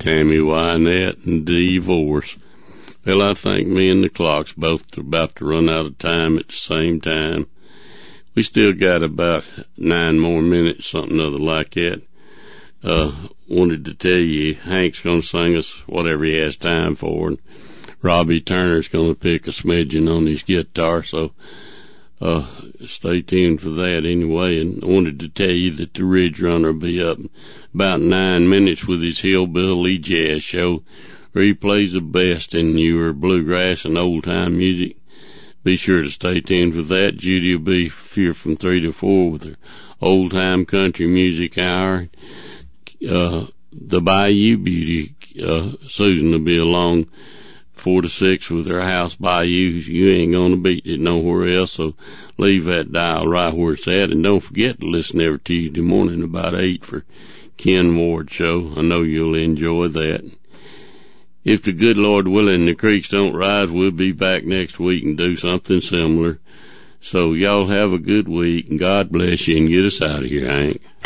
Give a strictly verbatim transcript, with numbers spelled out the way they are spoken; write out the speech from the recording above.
Tammy Wynette and Divorce. Well, I think me and the clock's both about to run out of time at the same time. We still got about nine more minutes, something other like that. Uh, wanted to tell you, Hank's gonna sing us whatever he has time for, and Robbie Turner's gonna pick a smidgen on his guitar, so Uh, stay tuned for that anyway. And I wanted to tell you that the Ridge Runner will be up about nine minutes with his Hillbilly Jazz show, where he plays the best in your bluegrass and old time music. Be sure to stay tuned for that. Judy will be here from three to four with her old time country music hour. Uh, the Bayou Beauty, uh, Susan will be along four to six with her House Bayou. You ain't gonna beat it nowhere else, so leave that dial right where it's at, and don't forget to listen every Tuesday morning about eight for Ken Ward Show. I know you'll enjoy that. If the good Lord willing the creeks don't rise, we'll be back next week and do something similar. So y'all have a good week, and God bless you, and get us out of here, Hank.